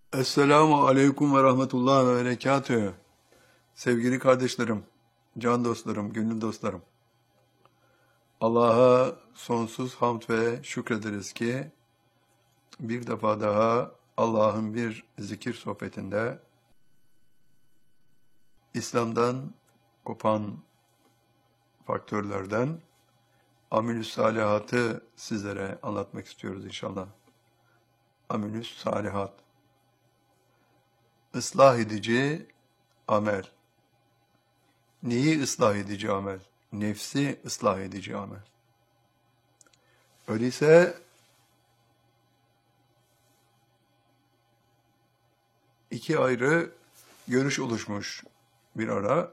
Esselamu Aleyküm ve Rahmetullah ve Berekatühü. Sevgili kardeşlerim, can dostlarım, gönül dostlarım. Allah'a sonsuz hamd ve şükrederiz ki bir defa daha Allah'ın bir zikir sohbetinde İslam'dan kopan faktörlerden amelüs salihatı sizlere anlatmak istiyoruz inşallah. Amelüs salihat. Islah edici amel. Neyi ıslah edici amel? Nefsi ıslah edici amel. Öyleyse iki ayrı görüş oluşmuş bir ara.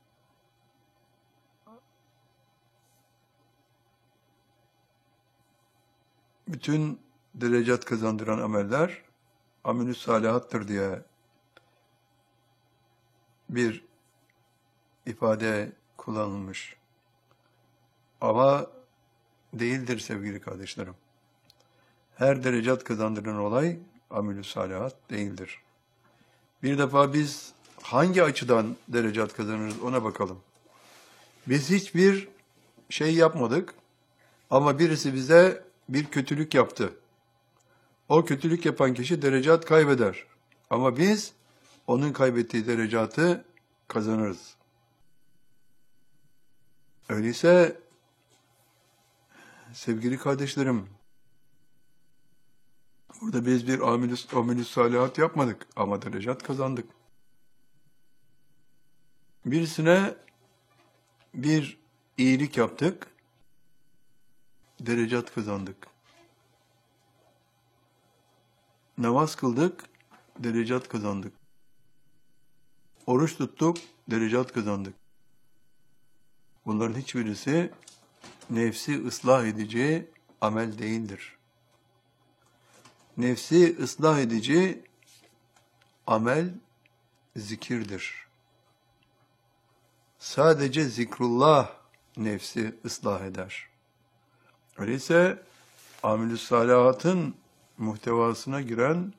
Bütün derecat kazandıran ameller amelü salihattır diye bir ifade kullanılmış. Ama değildir sevgili kardeşlerim. Her derecat kazandıran olay amelü salihat değildir. Bir defa biz hangi açıdan derecat kazanırız ona bakalım. Biz hiçbir şey yapmadık ama birisi bize bir kötülük yaptı. O kötülük yapan kişi derecat kaybeder. Ama biz onun kaybettiği derecatı kazanırız. Öyleyse sevgili kardeşlerim, burada biz bir amelü salihat yapmadık ama derecat kazandık. Birisine bir iyilik yaptık, derecat kazandık. Namaz kıldık, derecat kazandık. Oruç tuttuk, derecat kazandık. Bunların hiçbirisi nefsi ıslah edici amel değildir. Nefsi ıslah edici amel zikirdir. Sadece zikrullah nefsi ıslah eder. Öyleyse amelü salihatın muhtevasına giren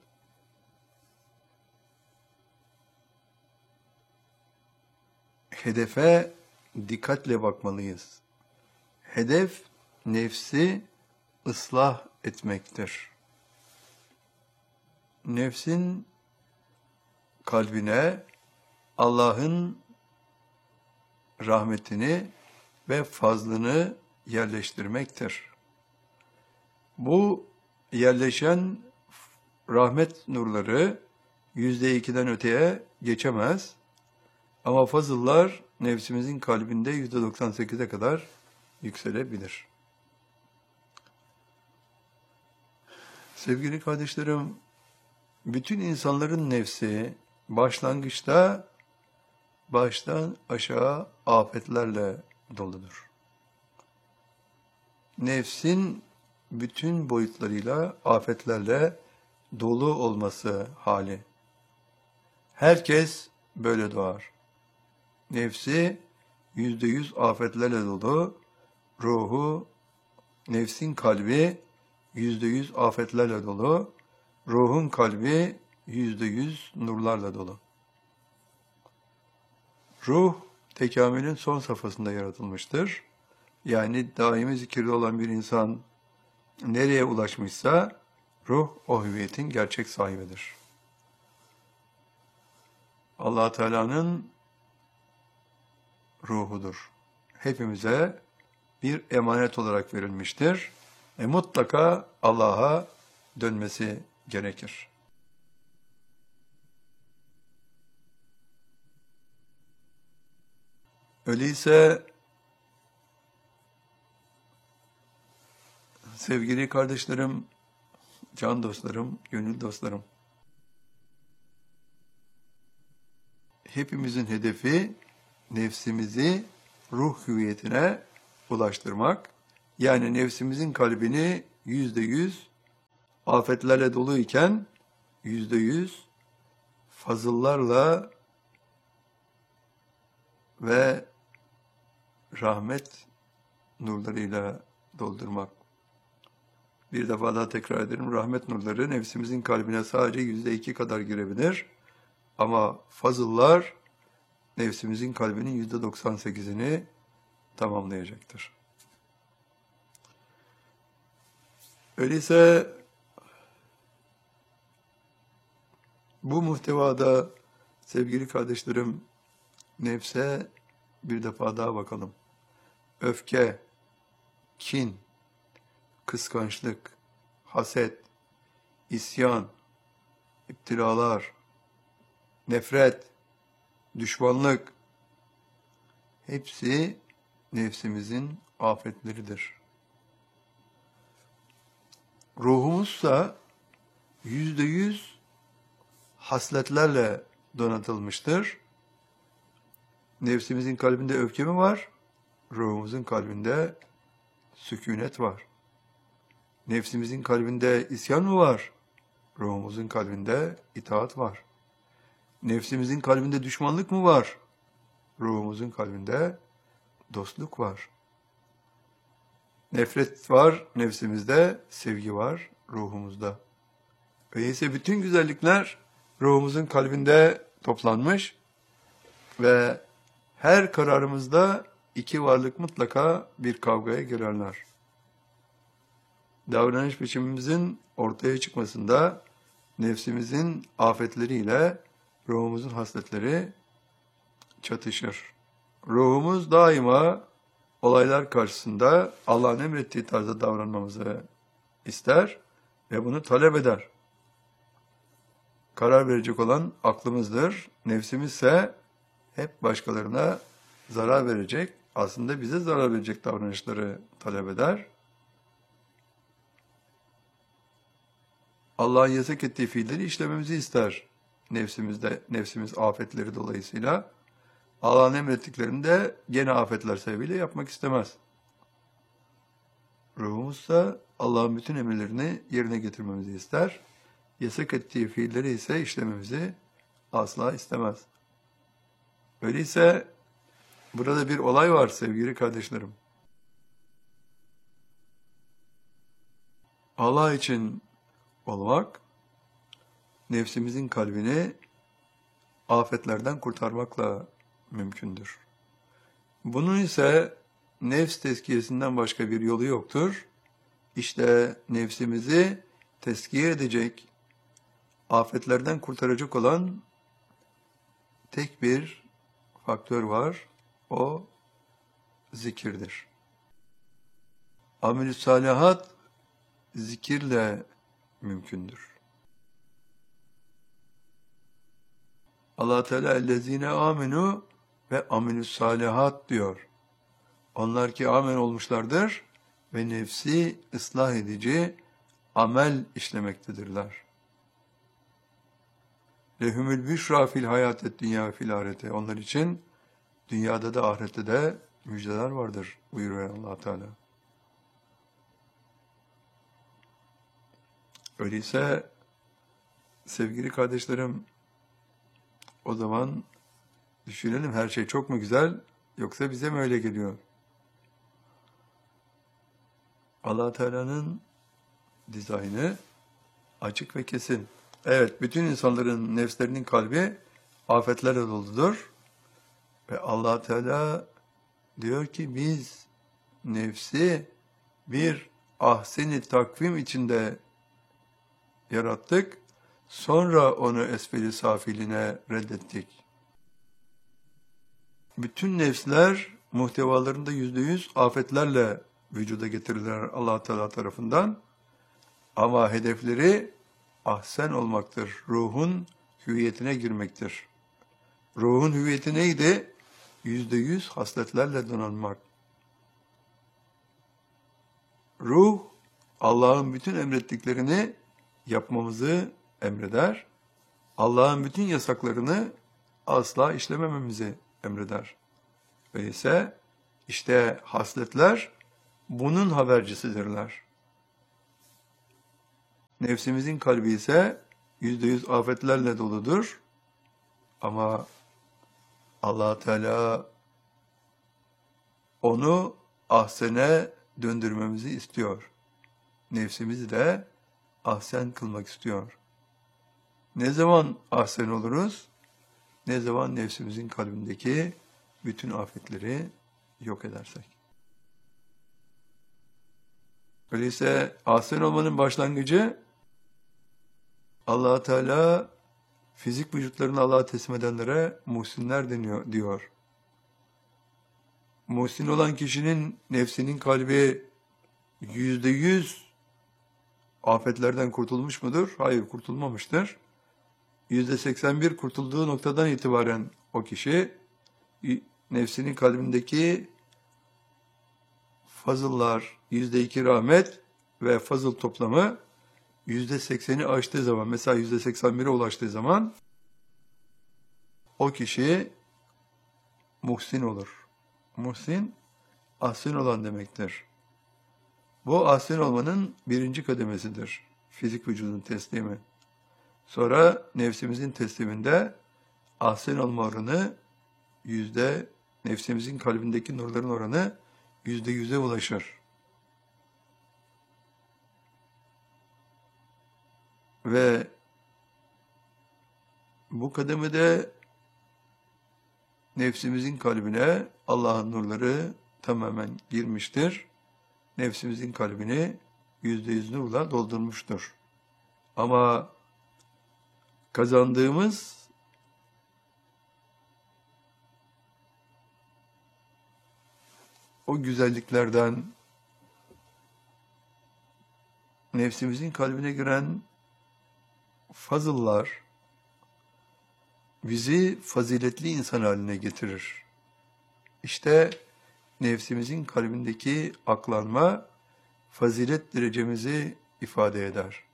hedefe dikkatle bakmalıyız. Hedef nefsi ıslah etmektir. Nefsin kalbine Allah'ın rahmetini ve fazlını yerleştirmektir. Bu yerleşen rahmet nurları %2'den öteye geçemez. Ama fazıllar nefsimizin kalbinde %98'e kadar yükselebilir. Sevgili kardeşlerim, bütün insanların nefsi başlangıçta baştan aşağı afetlerle doludur. Nefsin bütün boyutlarıyla afetlerle dolu olması hali. Herkes böyle doğar. Nefsi %100 afetlerle dolu, ruhu, nefsin kalbi %100 afetlerle dolu, ruhun kalbi %100 nurlarla dolu. Ruh, tekamülün son safhasında yaratılmıştır. Yani daimi zikirde olan bir insan nereye ulaşmışsa, ruh o hüviyetin gerçek sahibidir. Allah Teala'nın ruhudur. Hepimize bir emanet olarak verilmiştir. Mutlaka Allah'a dönmesi gerekir. Öyleyse sevgili kardeşlerim, can dostlarım, gönül dostlarım, hepimizin hedefi nefsimizi ruh hüviyetine ulaştırmak. Yani nefsimizin kalbini %100 afetlerle dolu iken %100 fazıllarla ve rahmet nurlarıyla doldurmak. Bir defa daha tekrar ederim. Rahmet nurları nefsimizin kalbine sadece %2 kadar girebilir. Ama fazıllar nefsimizin kalbinin %98'ini tamamlayacaktır. Öyleyse bu muhtevada sevgili kardeşlerim, nefse bir defa daha bakalım. Öfke, kin, kıskançlık, haset, isyan, iptiralar, nefret, düşmanlık, hepsi nefsimizin afetleridir. Ruhumuzsa %100 hasletlerle donatılmıştır. Nefsimizin kalbinde öfke mi var? Ruhumuzun kalbinde sükûnet var. Nefsimizin kalbinde isyan mı var? Ruhumuzun kalbinde itaat var. Nefsimizin kalbinde düşmanlık mı var? Ruhumuzun kalbinde dostluk var. Nefret var nefsimizde, sevgi var ruhumuzda. Öyleyse bütün güzellikler ruhumuzun kalbinde toplanmış ve her kararımızda iki varlık mutlaka bir kavgaya girerler. Davranış biçimimizin ortaya çıkmasında nefsimizin afetleriyle ruhumuzun hasletleri çatışır. Ruhumuz daima olaylar karşısında Allah'ın emrettiği tarzda davranmamızı ister ve bunu talep eder. Karar verecek olan aklımızdır. Nefsimiz ise hep başkalarına zarar verecek, aslında bize zarar verecek davranışları talep eder. Allah'ın yasak ettiği fiilleri işlememizi ister. Nefsimiz afetleri dolayısıyla. Allah'ın emrettiklerini de gene afetler sebebiyle yapmak istemez. Ruhumuzsa Allah'ın bütün emirlerini yerine getirmemizi ister. Yasak ettiği fiilleri ise işlememizi asla istemez. Öyleyse burada bir olay var sevgili kardeşlerim. Allah için olmak, nefsimizin kalbini afetlerden kurtarmakla mümkündür. Bunun ise nefs tezkiyesinden başka bir yolu yoktur. İşte nefsimizi tezkiye edecek, afetlerden kurtaracak olan tek bir faktör var. O zikirdir. Amel-i salihat zikirle mümkündür. Allah Teala ellezine amenu ve amelü salihat diyor. Onlar ki amen olmuşlardır ve nefsi ıslah edici amel işlemektedirler. Lehumül büşra fil hayatet dünya fil ahirete. Onlar için dünyada da ahirette de müjdeler vardır buyuruyor Allah Teala. Öyleyse sevgili kardeşlerim, o zaman düşünelim, her şey çok mu güzel yoksa bize mi öyle geliyor? Allah Teala'nın dizaynı açık ve kesin. Evet, bütün insanların nefslerinin kalbi afetlerle doludur. Ve Allah Teala diyor ki biz nefsi bir ahsen-i takvim içinde yarattık. Sonra onu esfel-i safiline reddettik. Bütün nefsler muhtevalarında %100 afetlerle vücuda getirirler Allah Teala tarafından. Ama hedefleri ahsen olmaktır. Ruhun hüviyetine girmektir. Ruhun hüviyeti neydi? %100 hasletlerle donanmak. Ruh, Allah'ın bütün emrettiklerini yapmamızı emreder. Allah'ın bütün yasaklarını asla işlemememizi emreder. Öyleyse işte hasletler bunun habercisidirler. Nefsimizin kalbi ise %100 afetlerle doludur. Ama Allah Teala onu ahsene döndürmemizi istiyor. nefsimizi de ahsen kılmak istiyor. Ne zaman ahsen oluruz? Ne zaman nefsimizin kalbindeki bütün afetleri yok edersek. Öyleyse ahsen olmanın başlangıcı Allah Teala fizik vücutlarını Allah'a teslim edenlere muhsinler deniyor diyor. Muhsin olan kişinin nefsinin kalbi %100 afetlerden kurtulmuş mudur? Hayır, kurtulmamıştır. %81 kurtulduğu noktadan itibaren o kişi nefsinin kalbindeki fazıllar, %2 rahmet ve fazıl toplamı %80'i aştığı zaman, mesela %81'e ulaştığı zaman o kişi muhsin olur. Muhsin, ahsen olan demektir. Bu ahsen olmanın birinci kademesidir. Fizik vücudun teslimi. Sonra nefsimizin tesliminde ahsen olma oranı nefsimizin kalbindeki nurların oranı %100'e ulaşır. Ve bu kademede nefsimizin kalbine Allah'ın nurları tamamen girmiştir. Nefsimizin kalbini %100 nurla doldurmuştur. Ama kazandığımız o güzelliklerden nefsimizin kalbine giren fazıllar bizi faziletli insan haline getirir. İşte nefsimizin kalbindeki aklanma fazilet derecemizi ifade eder.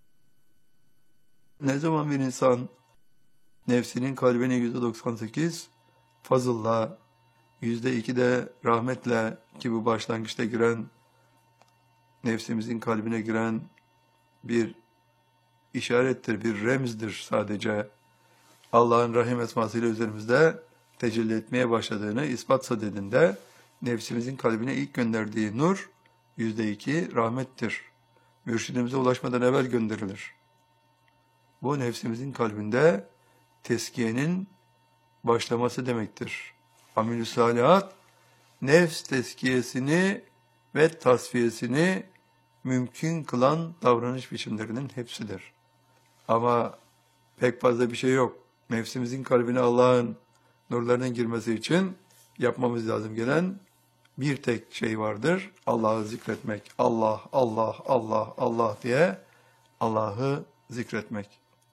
Ne zaman bir insan nefsinin kalbine %98 fazılla, %2 de rahmetle, ki bu başlangıçta giren, nefsimizin kalbine giren bir işarettir, bir remzdir sadece. Allah'ın rahim esmasıyla üzerimizde tecelli etmeye başladığını ispat sadedinde nefsimizin kalbine ilk gönderdiği nur %2 rahmettir. Mürşidimize ulaşmadan evvel gönderilir. Bu nefsimizin kalbinde teskiyenin başlaması demektir. Amel-i salihat, nefs teskiyesini ve tasfiyesini mümkün kılan davranış biçimlerinin hepsidir. Ama pek fazla bir şey yok. Nefsimizin kalbine Allah'ın nurlarının girmesi için yapmamız lazım gelen bir tek şey vardır. Allah'ı zikretmek. Allah, Allah, Allah, Allah diye Allah'ı zikretmek.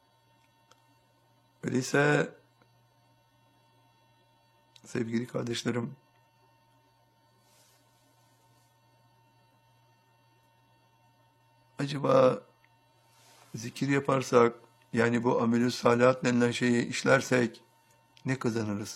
Öyleyse sevgili kardeşlerim, acaba zikir yaparsak, yani bu amel-i salihat denilen şeyi işlersek ne kazanırız?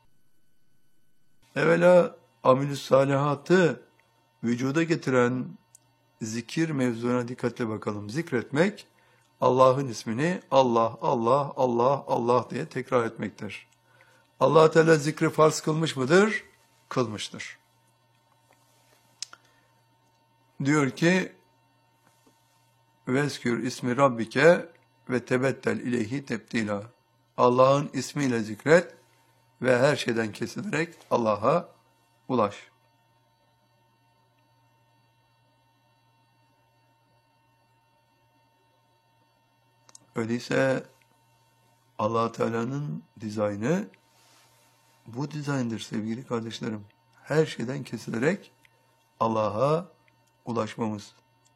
Evvela amel-i salihatı vücuda getiren zikir mevzuna dikkatle bakalım. Zikretmek, Allah'ın ismini Allah, Allah, Allah, Allah diye tekrar etmektir. Allah Teala zikri farz kılmış mıdır? Kılmıştır. Diyor ki, Vezkür ismi Rabbike ve tebettel ileyhi tebdila. Allah'ın ismiyle zikret ve her şeyden kesilerek Allah'a ulaş. Öyleyse Allah Teala'nın dizaynı bu dizayndır sevgili kardeşlerim. Her şeyden kesilerek Allah'a ulaşmamız.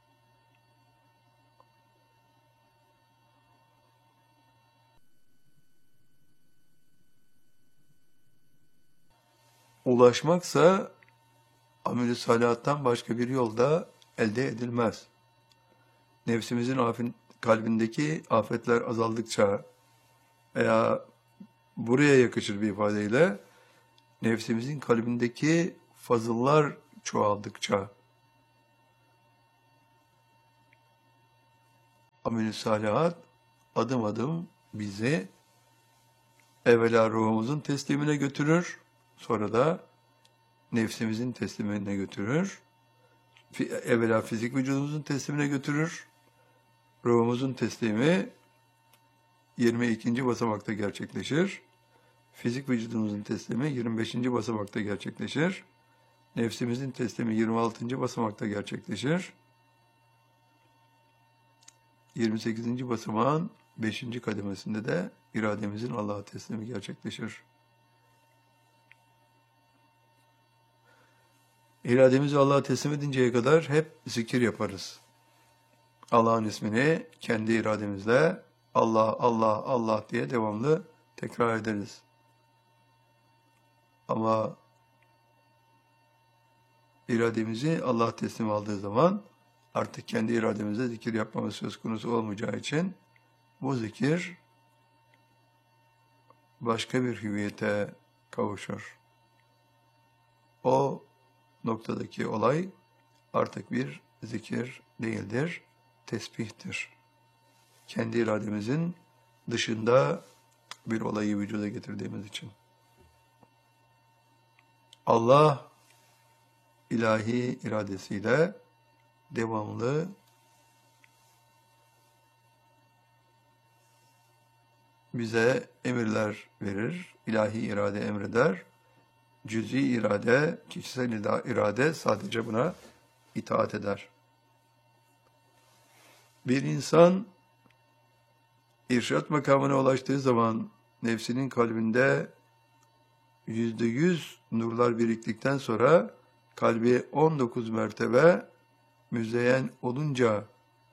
Ulaşmaksa amel-i salihattan başka bir yolda elde edilmez. Nefsimizin kalbindeki afetler azaldıkça veya buraya yakışır bir ifadeyle nefsimizin kalbindeki fazıllar çoğaldıkça amel-i salihat adım adım bizi evvela ruhumuzun teslimine götürür, sonra da nefsimizin teslimine götürür Evvela fizik vücudumuzun teslimine götürür. Ruhumuzun teslimi 22. basamakta gerçekleşir. Fizik vücudumuzun teslimi 25. basamakta gerçekleşir. Nefsimizin teslimi 26. basamakta gerçekleşir. 28. basamağın 5. kademesinde de irademizin Allah'a teslimi gerçekleşir. İrademizi Allah'a teslim edinceye kadar hep zikir yaparız. Allah'ın ismini kendi irademizle Allah, Allah, Allah diye devamlı tekrar ederiz. Ama irademizi Allah teslim aldığı zaman artık kendi irademizle zikir yapmamız söz konusu olmayacağı için bu zikir başka bir hüviyete kavuşur. O noktadaki olay artık bir zikir değildir, tesbihtir. Kendi irademizin dışında bir olayı vücuda getirdiğimiz için. Allah ilahi iradesiyle devamlı bize emirler verir. İlahi irade emreder. Cüz'i irade, kişisel irade sadece buna itaat eder. Bir insan irşat makamına ulaştığı zaman nefsinin kalbinde %100 nurlar biriktikten sonra kalbi 19 mertebe müzeyyen olunca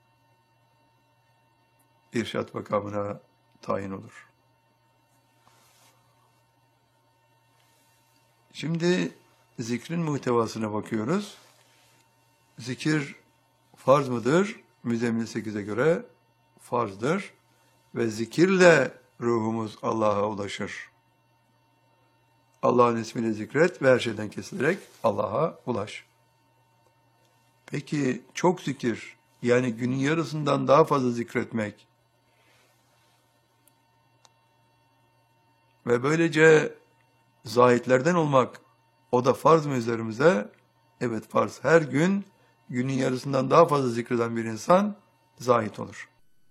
irşat makamına tayin olur. Şimdi zikrin muhtevasına bakıyoruz. Zikir farz mıdır? Müzzemmil 8'e göre farzdır. Ve zikirle ruhumuz Allah'a ulaşır. Allah'ın ismini zikret ve her şeyden kesilerek Allah'a ulaş. Peki çok zikir, yani günün yarısından daha fazla zikretmek ve böylece zahitlerden olmak, o da farz mı üzerimize? Evet, farz. Her gün günün yarısından daha fazla zikreden bir insan zahit olur.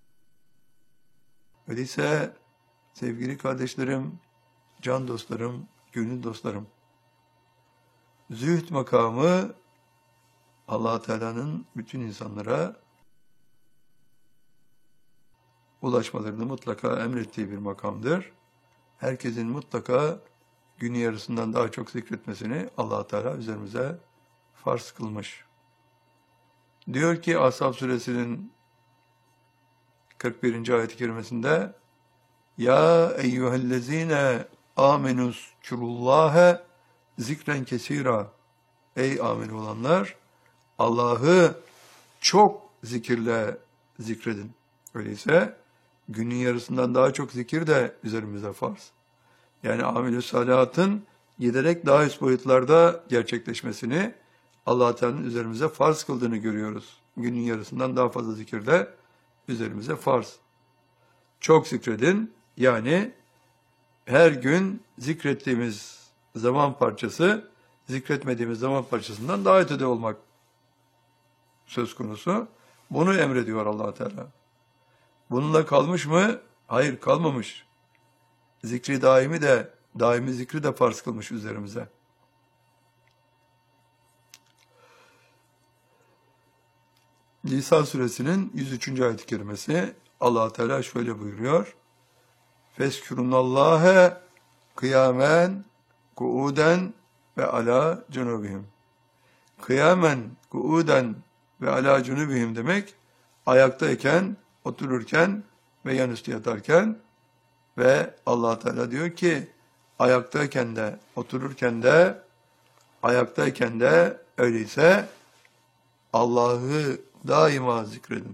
Öyleyse sevgili kardeşlerim, can dostlarım, gönül dostlarım, zühd makamı Allah Teala'nın bütün insanlara ulaşmalarını mutlaka emrettiği bir makamdır. Herkesin mutlaka günün yarısından daha çok zikretmesini Allah Teala üzerimize farz kılmış. Diyor ki Ashab suresinin 41. ayet-i kerimesinde Ya eyyühellezine amenus kurullâhe zikren kesira. Ey amin olanlar, Allah'ı çok zikirle zikredin. Öyleyse günün yarısından daha çok zikir de üzerimize farz. Yani amel-i salihatın giderek daha üst boyutlarda gerçekleşmesini Allah Teala'nın üzerimize farz kıldığını görüyoruz. Günün yarısından daha fazla zikir de üzerimize farz. Çok zikredin, yani her gün zikrettiğimiz zaman parçası, zikretmediğimiz zaman parçasından daha ötede olmak söz konusu. Bunu emrediyor Allah Teala. Bununla kalmış mı? Hayır, kalmamış. Zikri daimi zikri de farz kılmış üzerimize. Nisa suresinin 103. ayet-i kerimesi Allah Teala şöyle buyuruyor. Fezkurullâhe kıyamen kuuden ve ala cunubihim. Kıyamen kuuden ve ala cunubihim demek ayaktayken, otururken ve yanüstü yatarken ve Allah Teala diyor ki ayaktayken de, otururken de, ayaktayken de öyleyse Allah'ı daima zikredin.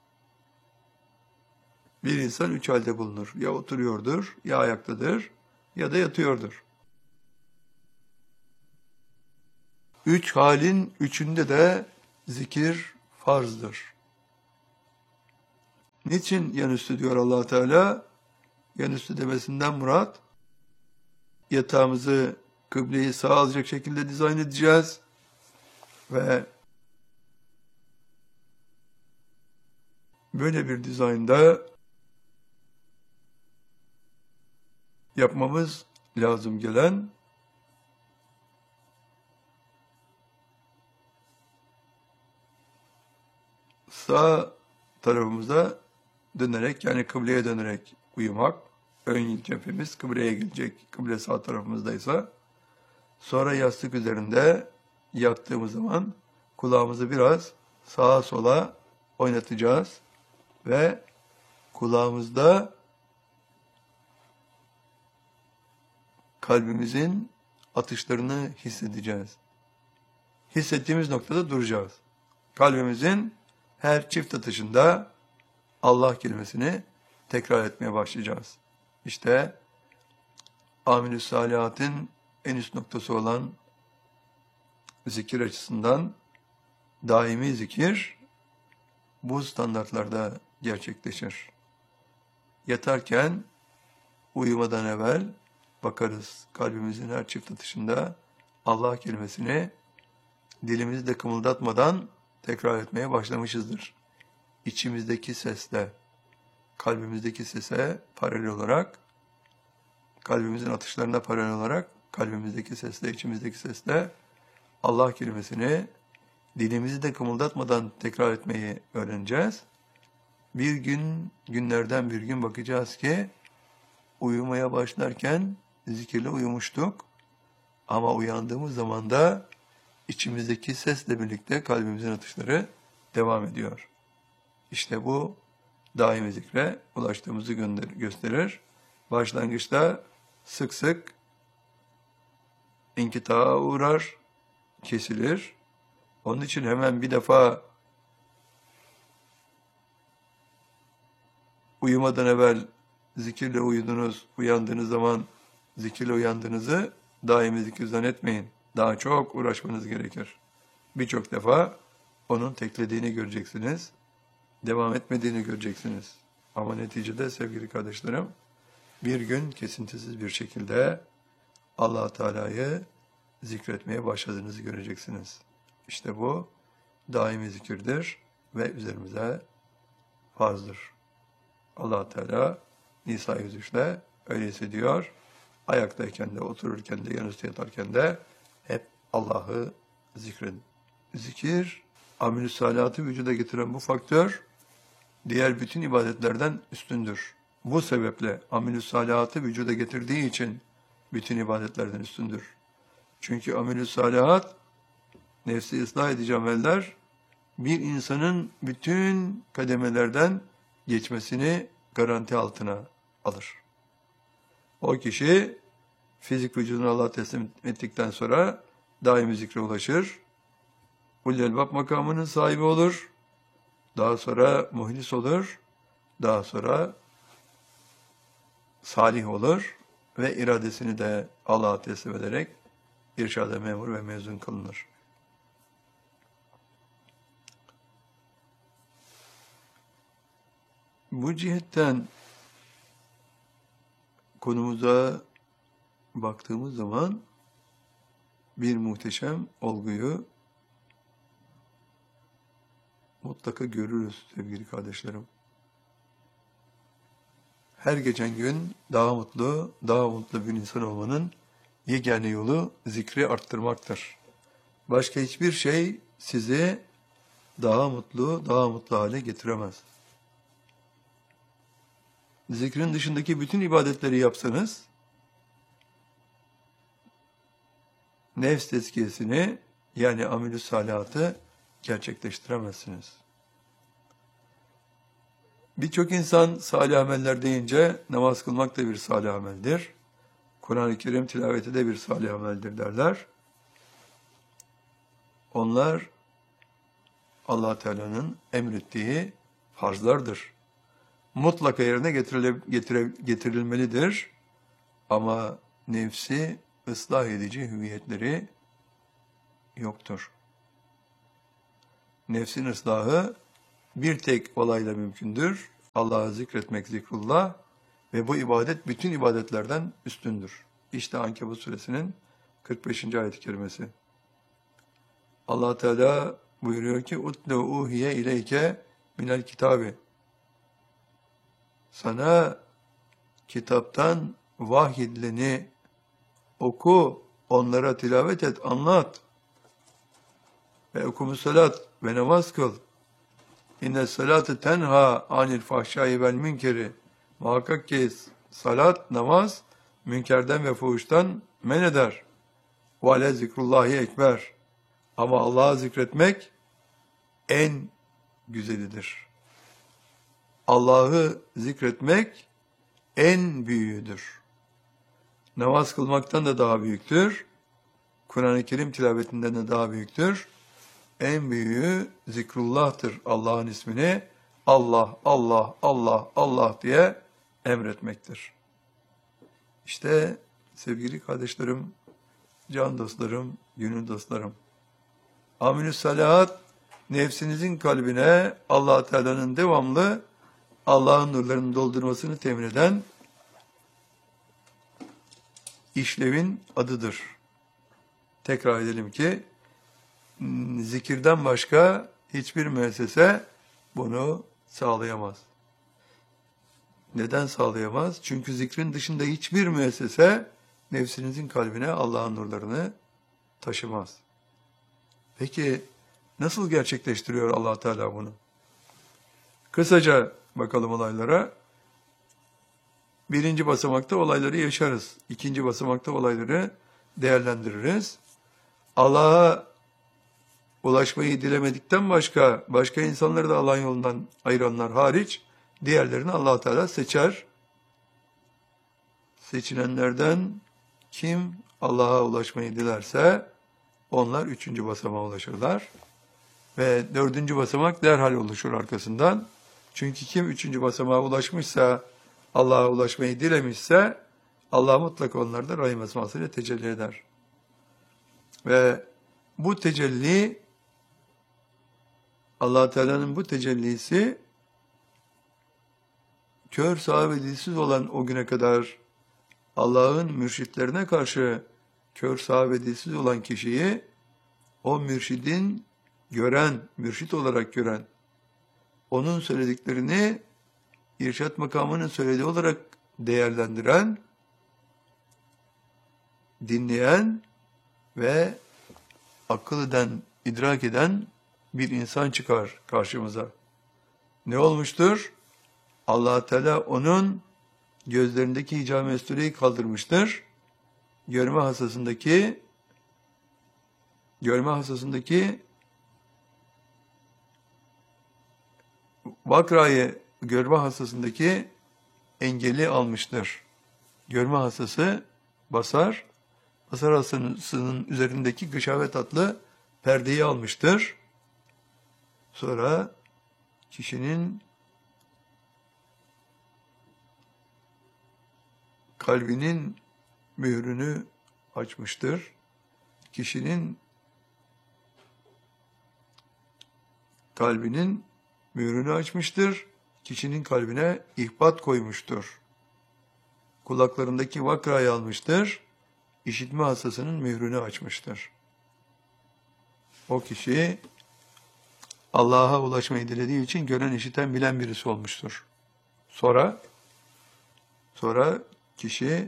Bir insan 3 halde bulunur. Ya oturuyordur, ya ayaktadır, ya da yatıyordur. 3 halin 3'ünde de zikir farzdır. Niçin yanüstü diyor Allah Teala? Yanüstü demesinden murat, yatağımızı kıbleyi sağa alacak şekilde dizayn edeceğiz ve Böyle bir dizaynda yapmamız lazım gelen sağ tarafımıza dönerek, yani kıbleye dönerek uyumak. Ön cephemiz kıbleye gelecek. Kıble sağ tarafımızdaysa. Sonra yastık üzerinde yattığımız zaman kulağımızı biraz sağa sola oynatacağız ve kulağımızda kalbimizin atışlarını hissedeceğiz. Hissettiğimiz noktada duracağız. Kalbimizin her çift atışında Allah kelimesini tekrar etmeye başlayacağız. İşte amel-i salihatın en üst noktası olan zikir açısından daimi zikir bu standartlarda gerçekleşir. Yatarken uyumadan evvel bakarız kalbimizin her çift atışında Allah kelimesini dilimizi de kımıldatmadan tekrar etmeye başlamışızdır. İçimizdeki sesle, kalbimizdeki sese paralel olarak, kalbimizin atışlarına paralel olarak, kalbimizdeki sesle, içimizdeki sesle Allah kelimesini dilimizi de kımıldatmadan tekrar etmeyi öğreneceğiz. Bir gün, günlerden bir gün bakacağız ki uyumaya başlarken zikirle uyumuştuk. Ama uyandığımız zaman da içimizdeki sesle birlikte kalbimizin atışları devam ediyor. İşte bu daimi zikre ulaştığımızı gösterir. Başlangıçta sık sık inkıtağa uğrar, kesilir. Onun için hemen bir defa uyumadan evvel zikirle uyudunuz, uyandığınız zaman zikirle uyandığınızı daimi zikir zannetmeyin. Daha çok uğraşmanız gerekir. Birçok defa onun teklediğini göreceksiniz, devam etmediğini göreceksiniz. Ama neticede sevgili kardeşlerim, bir gün kesintisiz bir şekilde Allah Teala'yı zikretmeye başladığınızı göreceksiniz. İşte bu daimi zikirdir ve üzerimize farzdır. Allah Teala Nisa 103'te öyleyse diyor. Ayaktayken de, otururken de, yanüstü yatarken de hep Allah'ı zikredin. Zikir, amel-i salihatı vücuda getiren bu faktör, diğer bütün ibadetlerden üstündür. Bu sebeple amel-i salihatı vücuda getirdiği için bütün ibadetlerden üstündür. Çünkü amel-i salihat, nefsi ıslah edici ameller, bir insanın bütün kademelerden geçmesini garanti altına alır. O kişi fizik vücudunu Allah'a teslim ettikten sonra daimi zikre ulaşır. Ulul-Elbab makamının sahibi olur. Daha sonra muhlis olur. Daha sonra salih olur ve iradesini de Allah'a teslim ederek irşada memur ve mezun kılınır. Bu cihetten konumuza baktığımız zaman bir muhteşem olguyu mutlaka görürüz sevgili kardeşlerim. Her geçen gün daha mutlu bir insan olmanın yegane yolu zikri arttırmaktır. Başka hiçbir şey sizi daha mutlu hale getiremez. Zikrin dışındaki bütün ibadetleri yapsanız, nefs tezkiyesini yani amel-i salihatı gerçekleştiremezsiniz. Birçok insan salih ameller deyince namaz kılmak da bir salih ameldir. Kur'an-ı Kerim tilaveti de bir salih ameldir derler. Onlar Allah Teala'nın emrettiği farzlardır. Mutlaka yerine getirilmelidir. Ama nefsi ıslah edici hüviyetleri yoktur. Nefsin ıslahı bir tek olayla mümkündür. Allah'ı zikretmek zikrullah ve bu ibadet bütün ibadetlerden üstündür. İşte Ankebut suresinin 45. ayet-i kerimesi. Allah Teala buyuruyor ki: "Utlu uhiye ileyke minel kitabi." Sana kitaptan vahyedileni oku, onlara tilavet et, anlat. Ve okumus salat ve namaz kıl. İnne salate tenha anil fahşai vel münkeri. Muhakkak ki salat, namaz, münkerden ve fuhuştan men eder. Ve ale zikrullahi ekber. Ama Allah'ı zikretmek en güzelidir. Allah'ı zikretmek en büyüğüdür. Namaz kılmaktan da daha büyüktür. Kur'an-ı Kerim tilavetinden de daha büyüktür. En büyüğü zikrullah'tır. Allah'ın ismini Allah, Allah, Allah, Allah diye emretmektir. İşte sevgili kardeşlerim, can dostlarım, gönül dostlarım. Aminüs salahat, nefsinizin kalbine Allah Teala'nın devamlı Allah'ın nurlarını doldurmasını temin eden işlevin adıdır. Tekrar edelim ki, zikirden başka hiçbir müessese bunu sağlayamaz. Neden sağlayamaz? Çünkü zikrin dışında hiçbir müessese nefsinizin kalbine Allah'ın nurlarını taşımaz. Peki nasıl gerçekleştiriyor Allah Teala bunu? Kısaca bakalım olaylara. Birinci basamakta olayları yaşarız. İkinci basamakta olayları değerlendiririz. Allah'a ulaşmayı dilemedikten başka insanları da Allah'ın yolundan ayıranlar hariç diğerlerini Allah Teala seçer. Seçilenlerden kim Allah'a ulaşmayı dilerse onlar üçüncü basamağa ulaşırlar. Ve dördüncü basamak derhal oluşur arkasından. Çünkü kim üçüncü basamağa ulaşmışsa, Allah'a ulaşmayı dilemişse, Allah mutlaka onlarda Rahim esmasıyla tecelli eder. Ve bu tecelli, Allah Teala'nın bu tecellisi, kör sağır ve dilsiz olan o güne kadar Allah'ın mürşitlerine karşı kör sağır ve dilsiz olan kişiyi, o mürşidin mürşit olarak gören, onun söylediklerini irşat makamının söylediği olarak değerlendiren, dinleyen ve akıl eden, idrak eden bir insan çıkar karşımıza. Ne olmuştur? Allah Teala onun gözlerindeki hicab-ı mestureyi kaldırmıştır. Görme hasasındaki vakrayı, görme hasasındaki engeli almıştır. Görme hastası basar hastasının üzerindeki gışavet adlı perdeyi almıştır. Sonra kişinin kalbinin mührünü açmıştır. Kişinin kalbinin mührünü açmıştır. Kişinin kalbine ihbat koymuştur. Kulaklarındaki vakrayı almıştır. İşitme hastasının mührünü açmıştır. O kişi Allah'a ulaşmayı dilediği için gören, işiten, bilen birisi olmuştur. Sonra kişi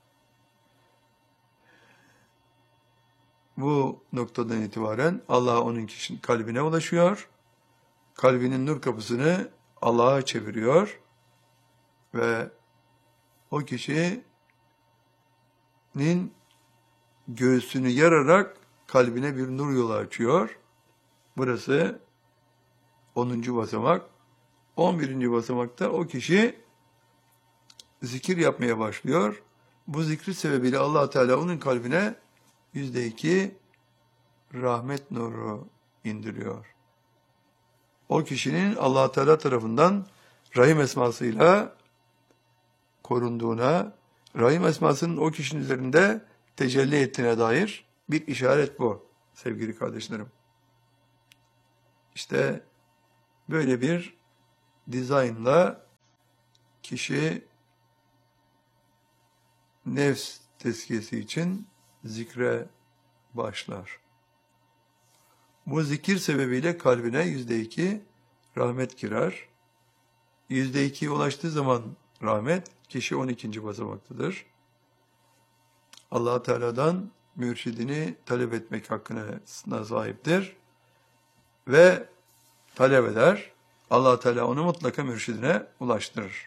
bu noktadan itibaren Allah onun kişinin kalbine ulaşıyor. Kalbinin nur kapısını Allah'a çeviriyor ve o kişinin göğsünü yararak kalbine bir nur yolu açıyor. Burası 10. basamak. 11. basamakta o kişi zikir yapmaya başlıyor. Bu zikri sebebiyle Allah Teala onun kalbine %2 rahmet nuru indiriyor. O kişinin Allah Teala tarafından Rahim esmasıyla korunduğuna, Rahim esmasının o kişinin üzerinde tecelli ettiğine dair bir işaret bu sevgili kardeşlerim. İşte böyle bir dizaynla kişi nefs tezkiyesi için zikre başlar. Bu zikir sebebiyle kalbine %2 rahmet girer. %2'ye ulaştığı zaman rahmet, kişi 12. basamaktadır. Allah Teala'dan mürşidini talep etmek hakkına sahiptir ve talep eder. Allah Teala onu mutlaka mürşidine ulaştırır.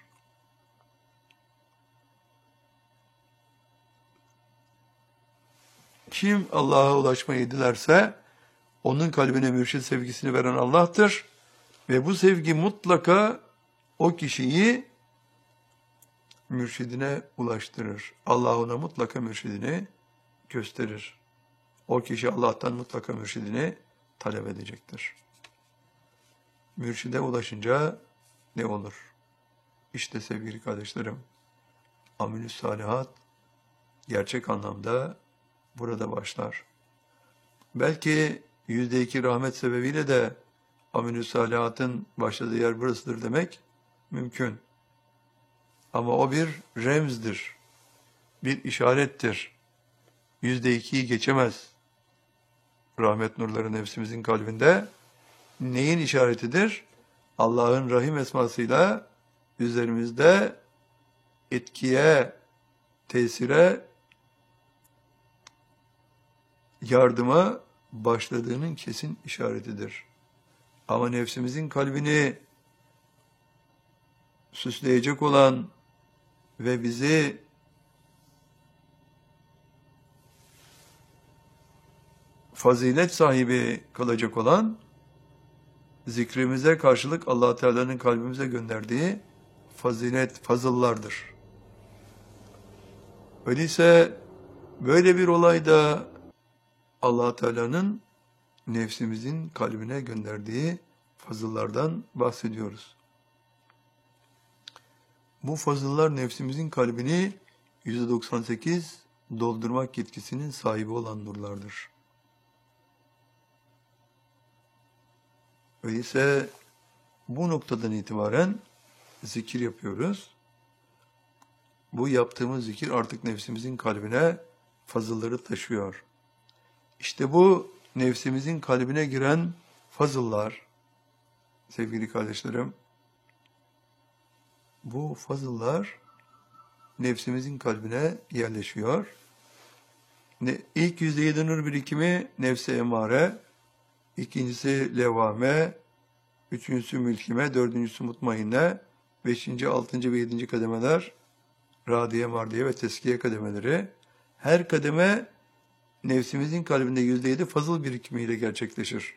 Kim Allah'a ulaşmayı dilerse onun kalbine mürşid sevgisini veren Allah'tır ve bu sevgi mutlaka o kişiyi mürşidine ulaştırır. Allah ona mutlaka mürşidini gösterir. O kişi Allah'tan mutlaka mürşidini talep edecektir. Mürşide ulaşınca ne olur? İşte sevgili kardeşlerim, amelü salihat gerçek anlamda burada başlar. Belki %2 rahmet sebebiyle de amelü salihatın başladığı yer burasıdır demek mümkün. Ama o bir remzdir, bir işarettir. %2'yi geçemez. Rahmet nurları nefsimizin kalbinde neyin işaretidir? Allah'ın Rahim esmasıyla üzerimizde etkiye, tesire, yardıma başladığının kesin işaretidir. Ama nefsimizin kalbini süsleyecek olan ve bizi fazilet sahibi kılacak olan zikrimize karşılık Allah Teala'nın kalbimize gönderdiği fazilet, fazıllardır. Öyleyse böyle bir olayda Allah Teala'nın nefsimizin kalbine gönderdiği fazıllardan bahsediyoruz. Bu fazıllar nefsimizin kalbini %98 doldurmak yetkisinin sahibi olan nurlardır. Öyleyse bu noktadan itibaren zikir yapıyoruz. Bu yaptığımız zikir artık nefsimizin kalbine fazılları taşıyor. İşte bu nefsimizin kalbine giren fazıllar, sevgili kardeşlerim, bu fazıllar nefsimizin kalbine yerleşiyor. İlk %7 nur birikimi nefse emare, ikincisi levame, üçüncüsü mülkime, dördüncüsü mutmainne, beşinci, altıncı ve yedinci kademeler radiye, mardiye ve teskiye kademeleri. Her kademe nefsimizin kalbinde %7 fazıl birikimiyle gerçekleşir.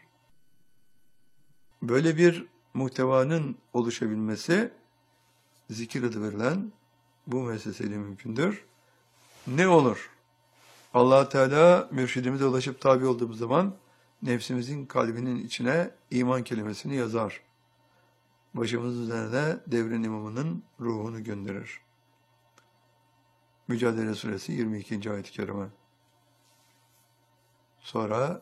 Böyle bir muhtevanın oluşabilmesi zikir adı verilen bu müesseseyle mümkündür. Ne olur? Allah Teala mürşidimize ulaşıp tabi olduğumuz zaman nefsimizin kalbinin içine iman kelimesini yazar. Başımızın üzerine devrin imamının ruhunu gönderir. Mücadele Suresi 22. ayet-i kerime. Sonra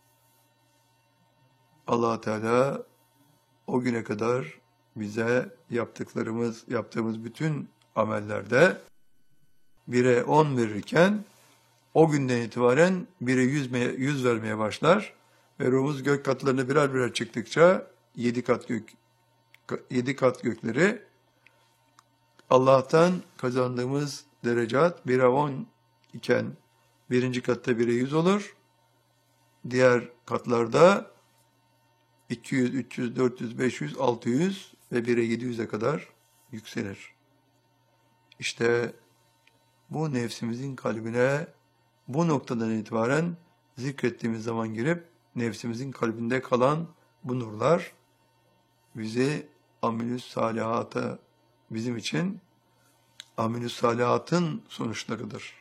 Allah Teala o güne kadar bize yaptığımız bütün amellerde 1'e 10 verirken o günden itibaren 1'e 100 vermeye başlar ve ruhumuz gök katlarına birer birer çıktıkça 7 kat gökleri Allah'tan kazandığımız derecat 1'e 10 iken birinci katta 1'e 100 olur. Diğer katlarda 200, 300, 400, 500, 600 ve 1'e 700'e kadar yükselir. İşte bu nefsimizin kalbine bu noktadan itibaren zikrettiğimiz zaman girip nefsimizin kalbinde kalan bu nurlar bizi amelü salihata, bizim için amelü salihatın sonuçlarıdır.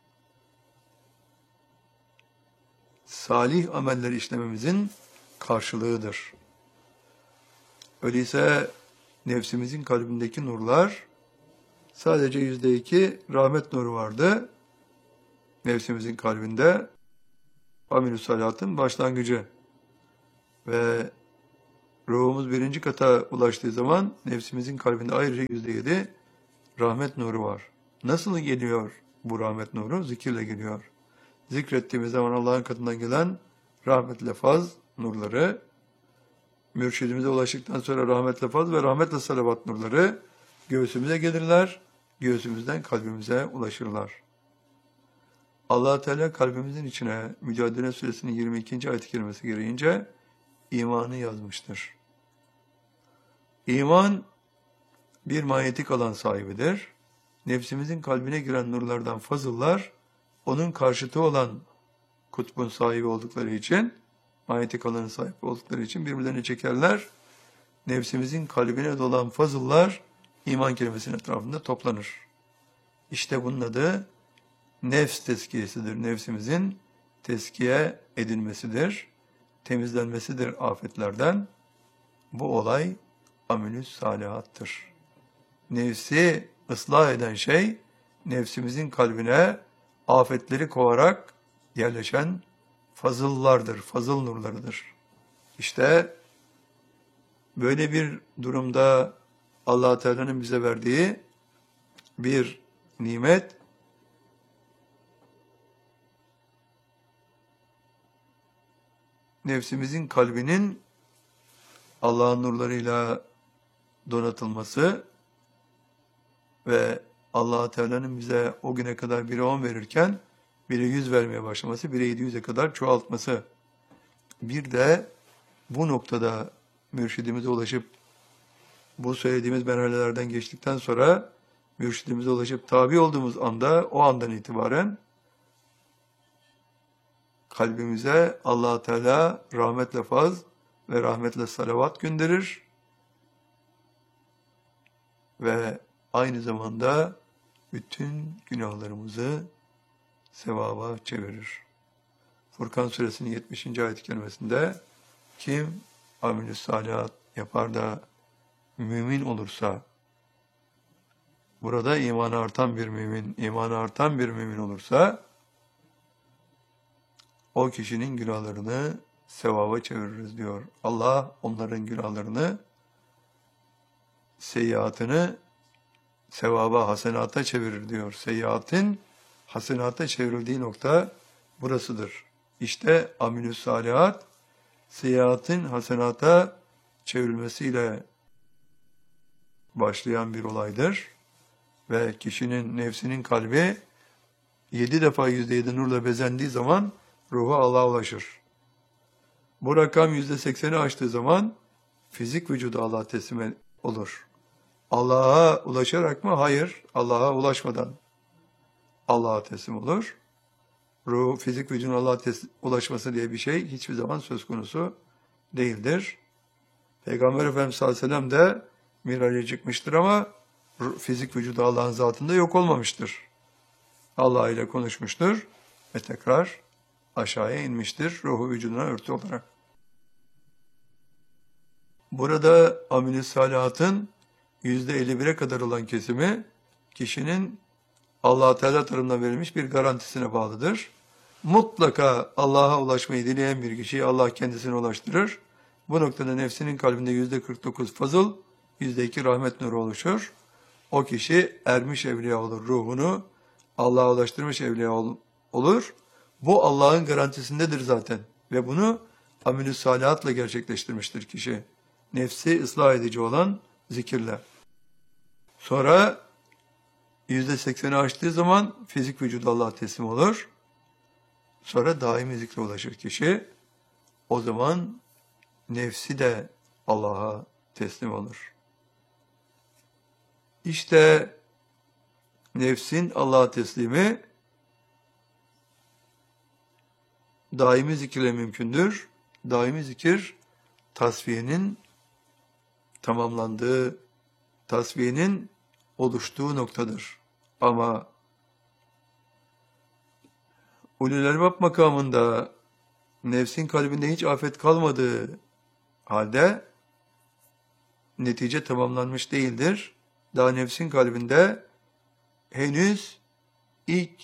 Salih ameller işlememizin karşılığıdır. Öyleyse nefsimizin kalbindeki nurlar sadece %2 rahmet nuru vardı. Nefsimizin kalbinde amelü salihatın başlangıcı ve ruhumuz birinci kata ulaştığı zaman nefsimizin kalbinde ayrıca %7 rahmet nuru var. Nasıl geliyor bu rahmet nuru? Zikirle geliyor. Zikrettiğimiz zaman Allah'ın katından gelen rahmetle faz nurları Mürşidimize ulaştıktan sonra rahmetle faz ve rahmetle salavat nurları göğsümüze gelirler, göğsümüzden kalbimize ulaşırlar. Allah Teala kalbimizin içine Mücadele Suresinin 22. ayet-i kerimesi gereğince imanı yazmıştır. İman bir manyetik alan sahibidir. Nefsimizin kalbine giren nurlardan fazıllar, onun karşıtı olan kutbun sahibi oldukları için, manyetik alanın sahibi oldukları için birbirlerini çekerler. Nefsimizin kalbine dolan fazıllar, iman kelimesinin etrafında toplanır. İşte bunun adı nefs tezkiyesidir. Nefsimizin tezkiye edilmesidir, temizlenmesidir afetlerden. Bu olay amelü salihattır. Nefsi ıslah eden şey, nefsimizin kalbine afetleri kovarak yerleşen fazıllardır, fazıl nurlarıdır. İşte böyle bir durumda Allah Teala'nın bize verdiği bir nimet, nefsimizin kalbinin Allah'ın nurlarıyla donatılması ve Allah Teala'nın bize o güne kadar 1'e 10 verirken 1'e 100 vermeye başlaması, 1'e 700'e kadar çoğaltması. Bir de bu noktada mürşidimize ulaşıp bu söylediğimiz merhalelerden geçtikten sonra mürşidimize ulaşıp tabi olduğumuz anda, o andan itibaren kalbimize Allah Teala rahmetle faz ve rahmetle salavat gönderir ve aynı zamanda bütün günahlarımızı sevaba çevirir. Furkan Suresinin 70. ayet-i kerimesinde kim amel-i salihat yapar da mümin olursa, burada imanı artan bir mümin olursa, o kişinin günahlarını sevaba çeviririz diyor. Allah onların günahlarını, seyyiatını sevaba, hasenata çevirir diyor. Seyyiatın hasenata çevrildiği nokta burasıdır. İşte amilü salihat, seyyiatın hasenata çevrilmesiyle başlayan bir olaydır. Ve kişinin, nefsinin kalbi 7 defa %7 nurla bezendiği zaman ruhu Allah'a ulaşır. Bu rakam %80'i aştığı zaman fizik vücudu Allah'a teslim olur. Allah'a ulaşarak mı? Hayır. Allah'a ulaşmadan Allah'a teslim olur. Ruh, fizik vücudun Allah'a ulaşması diye bir şey hiçbir zaman söz konusu değildir. Peygamber Efendimiz sallallahu aleyhi ve sellem de miraca çıkmıştır ama fizik vücudu Allah'ın zatında yok olmamıştır. Allah ile konuşmuştur ve tekrar aşağıya inmiştir ruhu vücuduna örtü olarak. Burada amel-i salihatın %51'e kadar olan kesimi kişinin Allah Teala tarafından verilmiş bir garantisine bağlıdır. Mutlaka Allah'a ulaşmayı dileyen bir kişiyi Allah kendisine ulaştırır. Bu noktada nefsinin kalbinde %49 fazıl, %2 rahmet nuru oluşur. O kişi ermiş evliya olur, ruhunu Allah'a ulaştırmış evliya olur. Bu Allah'ın garantisindedir zaten ve bunu amel-i salihatla gerçekleştirmiştir kişi. Nefsi ıslah edici olan zikirle. Sonra %80'i aştığı zaman fizik vücudu Allah'a teslim olur. Sonra daimi zikre ulaşır kişi. O zaman nefsi de Allah'a teslim olur. İşte nefsin Allah'a teslimi daimi zikirle mümkündür. Daimi zikir tasfiyenin tamamlandığı, tasfiyenin oluştuğu noktadır. Ama ulul elbab makamında nefsin kalbinde hiç afet kalmadığı halde netice tamamlanmış değildir. Daha nefsin kalbinde henüz ilk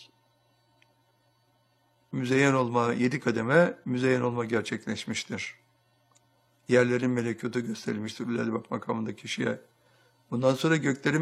müzeyyen olma, 7 kademe müzeyyen olma gerçekleşmiştir. Yerlerin melekutu gösterilmiştir ulul elbab makamında kişiye. Bundan sonra göklerin